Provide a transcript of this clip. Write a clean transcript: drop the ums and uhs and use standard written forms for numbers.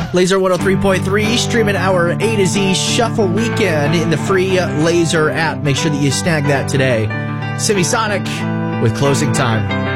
Laser 103.3, streaming our A to Z Shuffle Weekend in the free Laser app. Make sure that you snag that today. Semisonic with Closing Time.